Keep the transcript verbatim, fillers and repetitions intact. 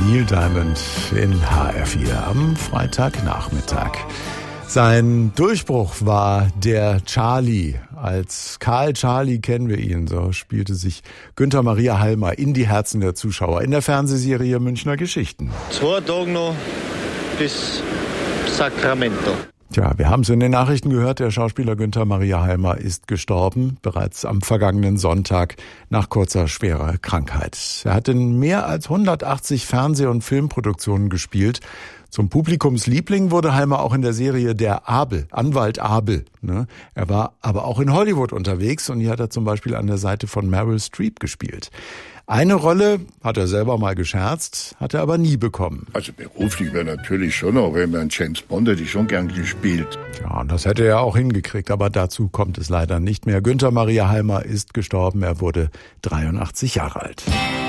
Neil Diamond in H R vier am Freitagnachmittag. Sein Durchbruch war der Charlie. Als Karl Charlie kennen wir ihn. So spielte sich Günther Maria Halmer in die Herzen der Zuschauer in der Fernsehserie Münchner Geschichten. Zwei Tage noch bis Sacramento. Tja, wir haben es in den Nachrichten gehört, der Schauspieler Günther Maria Halmer ist gestorben, bereits am vergangenen Sonntag nach kurzer, schwerer Krankheit. Er hat in mehr als hundertachtzig Fernseh- und Filmproduktionen gespielt. Zum Publikumsliebling wurde Halmer auch in der Serie Der Abel, Anwalt Abel. Ne? Er war aber auch in Hollywood unterwegs und hier hat er zum Beispiel an der Seite von Meryl Streep gespielt. Eine Rolle, hat er selber mal gescherzt, hat er aber nie bekommen. Also beruflich wäre natürlich schon, auch wenn man James Bond hätte ich schon gern gespielt. Ja, und das hätte er auch hingekriegt, aber dazu kommt es leider nicht mehr. Günther Maria Halmer ist gestorben, er wurde dreiundachtzig Jahre alt.